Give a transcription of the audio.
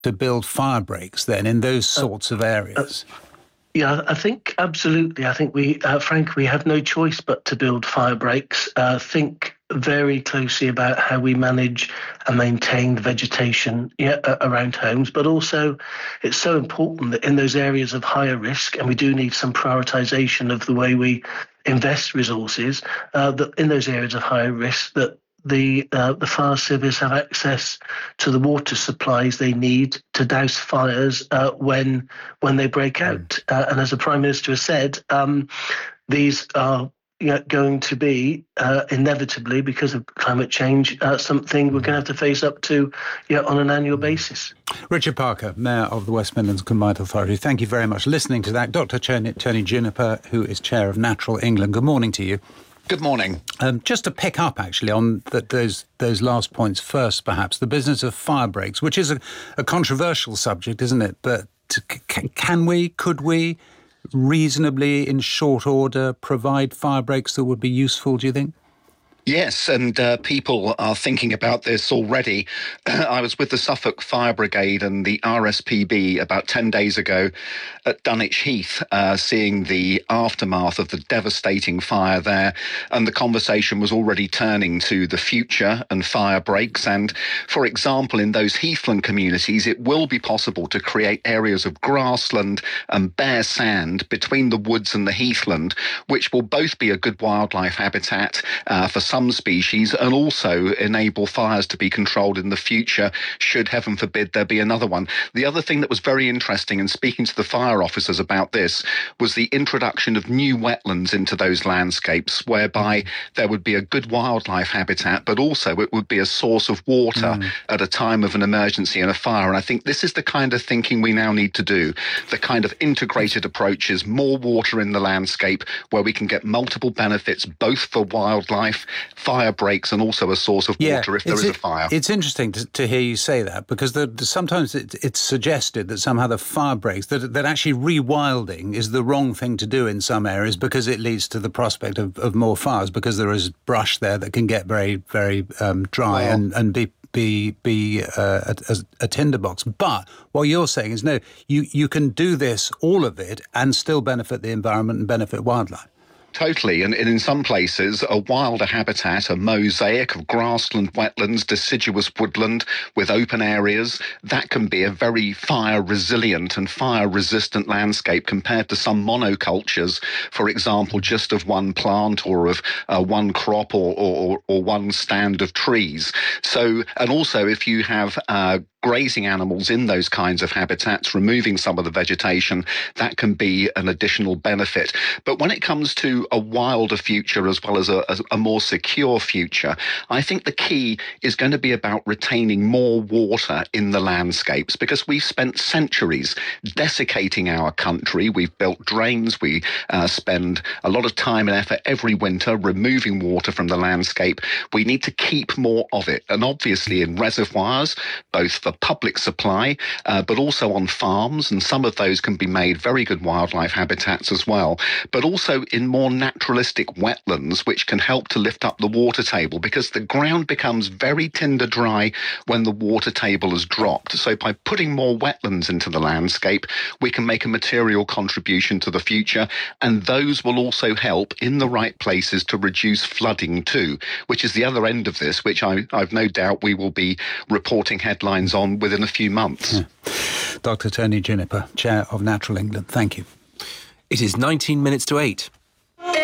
to build fire breaks then in those sorts of areas? Yeah, I think absolutely. I think Frank, we have no choice but to build fire breaks. Think very closely about how we manage and maintain the vegetation around homes, but also it's so important that in those areas of higher risk, and we do need some prioritisation of the way we invest resources, that in those areas of higher risk, that the fire service have access to the water supplies they need to douse fires when they break out. And as the Prime Minister has said, these are going to be inevitably, because of climate change, something we're going to have to face up to on an annual basis. Richard Parker, Mayor of the West Midlands Combined Authority, thank you very much. Listening to that, Dr. Tony Juniper, who is Chair of Natural England. Good morning to you. Good morning. Just to pick up, actually, on those last points first, perhaps, the business of fire breaks, which is a controversial subject, isn't it? But could we reasonably, in short order, provide fire breaks that would be useful, do you think? Yes, and people are thinking about this already. I was with the Suffolk Fire Brigade and the RSPB about 10 days ago at Dunwich Heath, seeing the aftermath of the devastating fire there. And the conversation was already turning to the future and fire breaks. And, for example, in those heathland communities, it will be possible to create areas of grassland and bare sand between the woods and the heathland, which will both be a good wildlife habitat for some species and also enable fires to be controlled in the future, should, heaven forbid, there be another one. The other thing that was very interesting, in speaking to the fire officers about this, was the introduction of new wetlands into those landscapes, whereby there would be a good wildlife habitat, but also it would be a source of water at a time of an emergency and a fire. And I think this is the kind of thinking we now need to do, the kind of integrated approaches, more water in the landscape, where we can get multiple benefits, both for wildlife, fire breaks, and also a source of water if there is a fire. It's interesting to hear you say that, because sometimes it's suggested that somehow the fire breaks, that actually rewilding is the wrong thing to do in some areas, because it leads to the prospect of more fires, because there is brush there that can get very, very dry and be a tinderbox. But what you're saying is, no, you can do this, all of it, and still benefit the environment and benefit wildlife. Totally. And in some places, a wilder habitat, a mosaic of grassland, wetlands, deciduous woodland with open areas, that can be a very fire-resilient and fire-resistant landscape compared to some monocultures, for example, just of one plant or of one crop or one stand of trees. So, and also if you have grazing animals in those kinds of habitats, removing some of the vegetation, that can be an additional benefit. But when it comes to a wilder future as well as a more secure future, I think the key is going to be about retaining more water in the landscapes, because we've spent centuries desiccating our country. We've built drains. We spend a lot of time and effort every winter removing water from the landscape. We need to keep more of it. And obviously in reservoirs, both for public supply, but also on farms, and some of those can be made very good wildlife habitats as well, but also in more naturalistic wetlands, which can help to lift up the water table, because the ground becomes very tinder dry when the water table has dropped. So by putting more wetlands into the landscape, we can make a material contribution to the future, and those will also help in the right places to reduce flooding too, which is the other end of this, which I've no doubt we will be reporting headlines on within a few months. Yeah. Dr. Tony Juniper, Chair of Natural England, thank you. It is 19 minutes to 8.